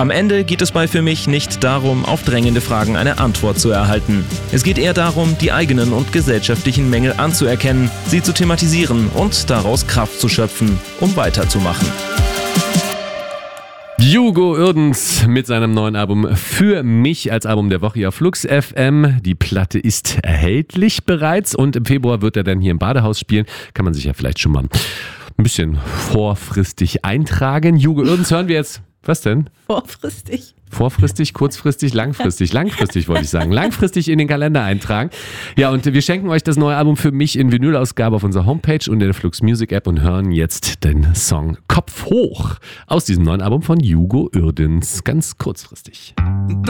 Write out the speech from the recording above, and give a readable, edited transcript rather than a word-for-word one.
Am Ende geht es bei Für mich nicht darum, auf drängende Fragen eine Antwort zu erhalten. Es geht eher darum, die eigenen und gesellschaftlichen Mängel anzuerkennen, sie zu thematisieren und daraus Kraft zu schöpfen, um weiterzumachen. Hugo Uerdens mit seinem neuen Album Für mich als Album der Woche hier auf Flux FM. Die Platte ist erhältlich bereits und im Februar wird er dann hier im Badehaus spielen. Kann man sich ja vielleicht schon mal ein bisschen vorfristig eintragen. Hugo Uerdens hören wir jetzt. Was denn? Vorfristig. Vorfristig, kurzfristig, langfristig. Langfristig wollte ich sagen. Langfristig in den Kalender eintragen. Ja, und wir schenken euch das neue Album Für mich in Vinylausgabe auf unserer Homepage und in der Flux Music App und hören jetzt den Song Kopf hoch aus diesem neuen Album von Hugo Uerdens. Ganz kurzfristig.